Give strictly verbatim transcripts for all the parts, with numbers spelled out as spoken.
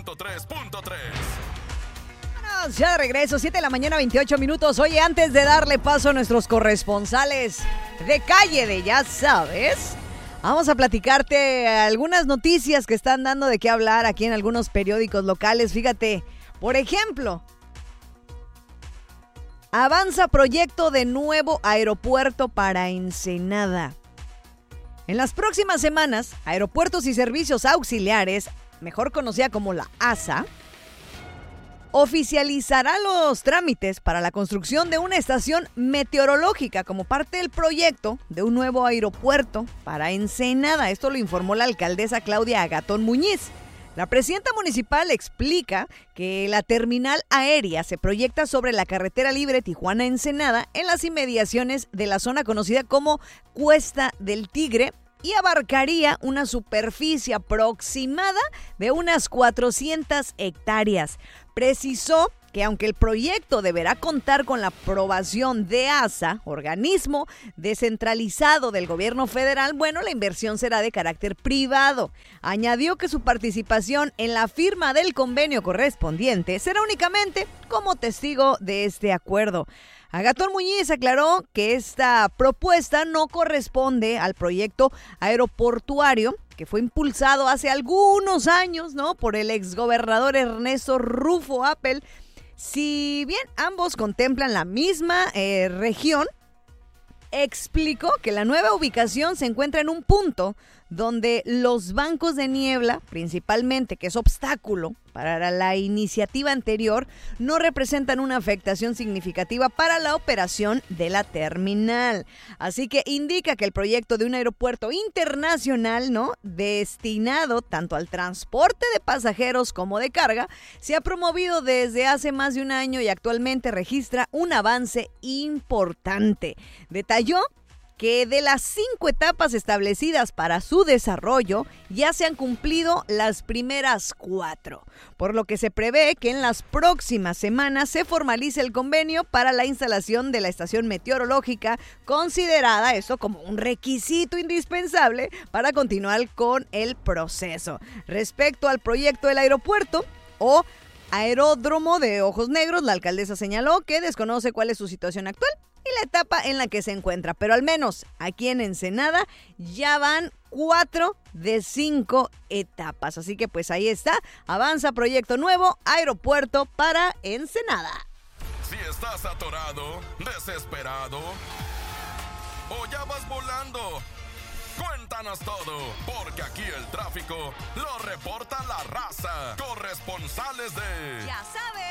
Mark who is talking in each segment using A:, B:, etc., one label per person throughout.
A: tres punto tres.
B: Vámonos, ya de regreso, siete de la mañana, veintiocho minutos. Oye, antes de darle paso a nuestros corresponsales de calle de Ya Sabes, vamos a platicarte algunas noticias que están dando de qué hablar aquí en algunos periódicos locales. Fíjate, por ejemplo, avanza proyecto de nuevo aeropuerto para Ensenada. En las próximas semanas, Aeropuertos y Servicios Auxiliares, mejor conocida como la A S A, oficializará los trámites para la construcción de una estación meteorológica como parte del proyecto de un nuevo aeropuerto para Ensenada. Esto lo informó la alcaldesa Claudia Agatón Muñiz. La presidenta municipal explica que la terminal aérea se proyecta sobre la carretera libre Tijuana-Ensenada en las inmediaciones de la zona conocida como Cuesta del Tigre y abarcaría una superficie aproximada de unas cuatrocientas hectáreas. Precisó que aunque el proyecto deberá contar con la aprobación de A S A, organismo descentralizado del gobierno federal, bueno, la inversión será de carácter privado. Añadió que su participación en la firma del convenio correspondiente será únicamente como testigo de este acuerdo. Agatón Muñiz aclaró que esta propuesta no corresponde al proyecto aeroportuario que fue impulsado hace algunos años, ¿no?, por el exgobernador Ernesto Rufo Appel. Si bien ambos contemplan la misma eh, región, explicó que la nueva ubicación se encuentra en un punto donde los bancos de niebla, principalmente, que es obstáculo para la iniciativa anterior, no representan una afectación significativa para la operación de la terminal. Así que indica que el proyecto de un aeropuerto internacional, ¿no?, destinado tanto al transporte de pasajeros como de carga, se ha promovido desde hace más de un año y actualmente registra un avance importante. Detalló que de las cinco etapas establecidas para su desarrollo, ya se han cumplido las primeras cuatro, por lo que se prevé que en las próximas semanas se formalice el convenio para la instalación de la estación meteorológica, considerada esto como un requisito indispensable para continuar con el proceso. Respecto al proyecto del aeropuerto o aeródromo de Ojos Negros, la alcaldesa señaló que desconoce cuál es su situación actual y la etapa en la que se encuentra, pero al menos aquí en Ensenada ya van cuatro de cinco etapas, así que pues ahí está, avanza proyecto nuevo, aeropuerto para Ensenada.
A: Si estás atorado, desesperado o ya vas volando, cuéntanos todo, porque aquí el tráfico lo reporta la raza. Corresponsales de
B: Ya Sabes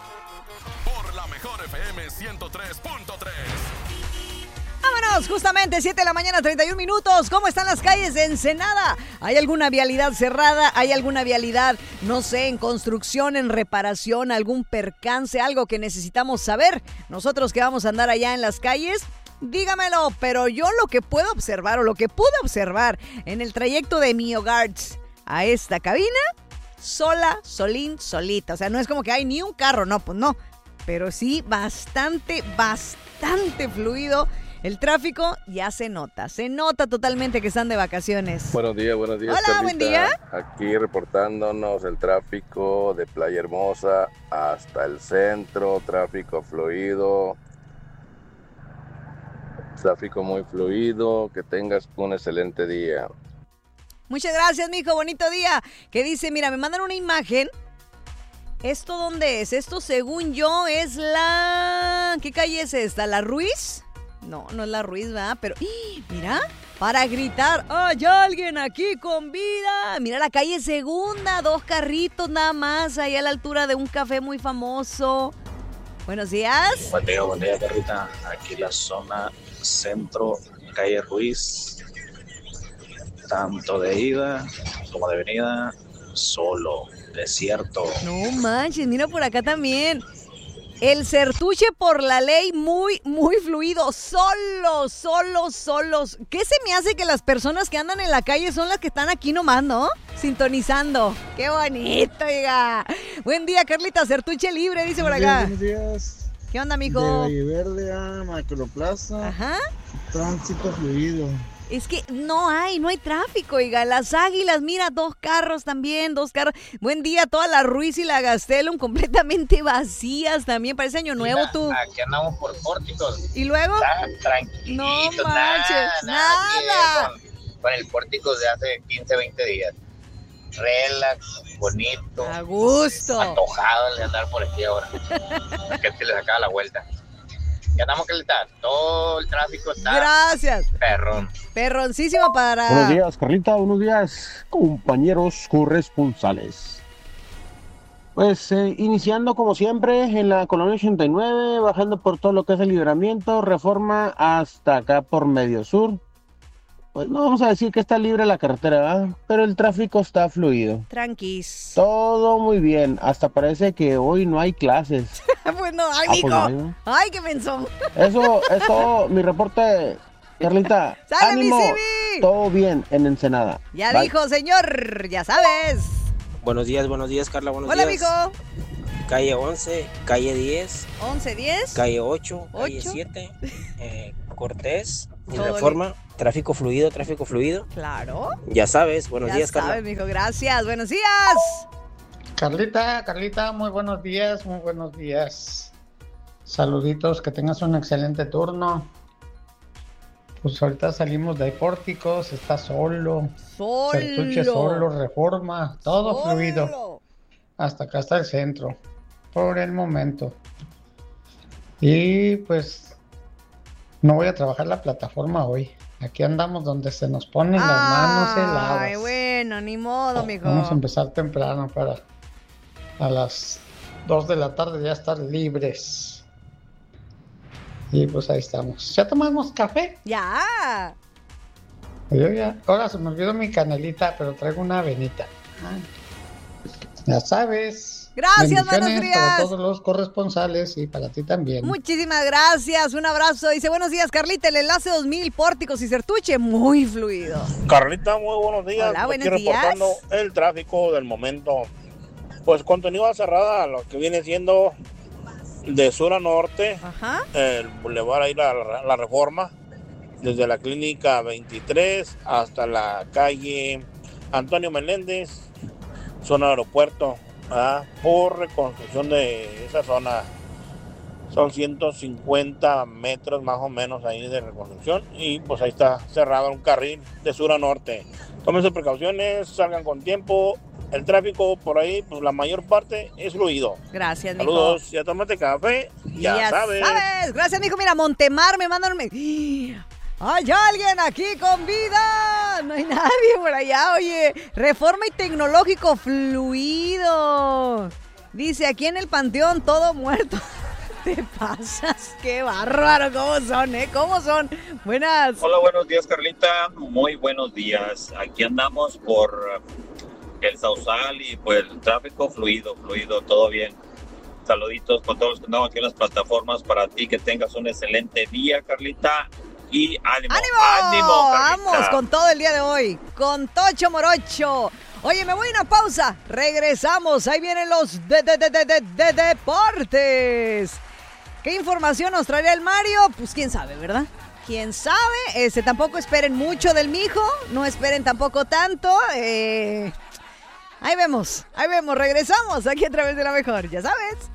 A: por la mejor F M ciento tres punto tres.
B: Vámonos, justamente siete de la mañana, treinta y un minutos. ¿Cómo están las calles de Ensenada? ¿Hay alguna vialidad cerrada? ¿Hay alguna vialidad, no sé, en construcción, en reparación, algún percance, algo que necesitamos saber? Nosotros que vamos a andar allá en las calles, dígamelo, pero yo lo que puedo observar o lo que pude observar en el trayecto de mi hogar a esta cabina, sola, solín, solita. O sea, no es como que hay ni un carro, no, pues no. Pero sí bastante, bastante fluido. El tráfico ya se nota, se nota totalmente que están de vacaciones.
C: Buenos días, buenos días.
B: Hola,
C: Carlita.
B: buen día.
C: Aquí reportándonos el tráfico de Playa Hermosa hasta el centro, tráfico fluido. Tráfico muy fluido, que tengas un excelente día.
B: Muchas gracias, mijo, bonito día. Que dice, mira, me mandan una imagen. ¿Esto dónde es? Esto, según yo, es la... ¿Qué calle es esta? ¿La Ruiz? No, no es la Ruiz, ¿verdad? Pero, ¡ih! Mira, para gritar, ¡hay alguien aquí con vida! Mira la calle Segunda, dos carritos nada más, ahí a la altura de un café muy famoso. Buenos días.
D: Buen día, buen día, Carlita. Aquí la zona centro, calle Ruiz, tanto de ida como de venida, solo, desierto.
B: No manches, mira por acá también. El Certuche por la ley, muy, muy fluido. Solos, solos, solos. ¿Qué se me hace que las personas que andan en la calle son las que están aquí nomás, no? Sintonizando. ¡Qué bonito, oiga! Buen día, Carlita. Certuche libre, dice por acá.
E: Buenos días.
B: ¿Qué onda, mijo?
E: De Valle Verde a Macroplaza.
B: Ajá.
E: Tránsito fluido.
B: Es que no hay, no hay tráfico, oiga. Las Águilas, mira, dos carros también, dos carros. Buen día, toda la Ruiz y la Gastelum completamente vacías también. Parece año nuevo,
E: Mira,
B: tú.
E: Aquí andamos por pórticos.
B: ¿Y luego?
E: Está tranquilito,
B: No
E: nada,
B: manches,
E: nada.
B: nada.
E: Con, con el pórtico de hace quince, veinte días. Relax, bonito.
B: A gusto.
E: Antojado de andar por aquí ahora. Que se le sacaba la vuelta. Ya andamos, ¿qué le está? Todo el tráfico está.
B: Gracias.
E: Perrón.
B: Perroncísimo para...
F: Buenos días, Carlita. Buenos días, compañeros corresponsales. Pues eh, iniciando como siempre en la colonia ochenta y nueve, bajando por todo lo que es el Libramiento, Reforma, hasta acá por Medio Sur. Pues no vamos a decir que está libre la carretera, ¿verdad? Pero el tráfico está fluido.
B: Tranquis.
F: Todo muy bien. Hasta parece que hoy no hay clases.
B: Pues no, ay,
F: Ah,
B: mijo.
F: pues no hay, ¿no?
B: Ay, qué mensón.
F: Eso es todo mi reporte, Carlita.
B: ¡Sale,
F: ¡Ánimo!
B: mi Civi!
F: Todo bien en Ensenada.
B: Ya
F: Bye.
B: dijo, señor, ya sabes.
G: Buenos días, buenos días, Carla, buenos
B: Hola,
G: días.
B: mijo.
G: Calle once, calle diez,
B: once, diez.
G: calle ocho, calle
B: Ocho.
G: siete, eh, Cortés y
B: Todo
G: Reforma. Tráfico fluido, tráfico fluido.
B: Claro.
G: Ya sabes, buenos
B: ya
G: días,
B: sabes,
G: Carla.
B: mijo, gracias. Buenos días.
H: Carlita, Carlita, muy buenos días, muy buenos días. Saluditos, que tengas un excelente turno. Pues ahorita salimos de Pórticos, está solo.
B: Solo.
H: Sertuche solo, Reforma, todo
B: Solo.
H: fluido. Hasta acá está el centro, por el momento. Y pues no voy a trabajar la plataforma hoy. Aquí andamos donde se nos ponen las manos heladas.
B: Ay, bueno, ni modo, mijo.
H: Vamos a empezar temprano para a las dos de la tarde ya estar libres. Y pues ahí estamos. ¿Ya tomamos café?
B: Ya.
H: Yo ya, ahora se me olvidó mi canelita, pero traigo una avenita. Ya sabes.
B: Gracias, Manos
H: Bendiciones
B: Frías.
H: para todos los corresponsales y para ti también.
B: Muchísimas gracias, un abrazo. Dice, buenos días, Carlita, el enlace dos mil, Pórticos y Sertuche, muy fluido.
I: Carlita, muy buenos días.
B: Hola, buenos
I: Aquí
B: días.
I: reportando el tráfico del momento. Pues continúa cerrada lo que viene siendo de sur a norte,
B: Ajá.
I: el bulevar ahí la, la Reforma, desde la clínica veintitrés hasta la calle Antonio Meléndez, zona aeropuerto, ¿verdad? Por reconstrucción de esa zona. Son ciento cincuenta metros más o menos ahí de reconstrucción y pues ahí está cerrado un carril de sur a norte. Tomen sus precauciones, salgan con tiempo. El tráfico por ahí, pues la mayor parte es fluido.
B: Gracias, mijo.
I: Saludos, ya tómate café, ya,
B: ya
I: sabes.
B: sabes. Gracias, mijo. Mira, Montemar me manda un... me- ¡Hay alguien aquí con vida! No hay nadie por allá, oye. Reforma y tecnológico fluido. Dice, aquí en el Panteón todo muerto. Te pasas, qué bárbaro, ¿cómo son, eh? ¿Cómo son? Buenas.
J: Hola, buenos días, Carlita. Muy buenos días. Aquí andamos por el Sausal y pues el tráfico fluido, fluido, todo bien. Saluditos con todos los que andamos aquí en las plataformas para ti, que tengas un excelente día, Carlita. Y ánimo,
B: ¡Ánimo!
J: ánimo, Carlita.
B: Vamos con todo el día de hoy, con Tocho Morocho. Oye, me voy a una pausa. Regresamos. Ahí vienen los de, de, de, de, de, de deportes. ¿Qué información nos traerá el Mario? Pues quién sabe, ¿verdad? ¿Quién sabe? Este, tampoco esperen mucho del mijo. No esperen tampoco tanto. Eh, ahí vemos, ahí vemos. Regresamos aquí a través de la mejor. Ya sabes.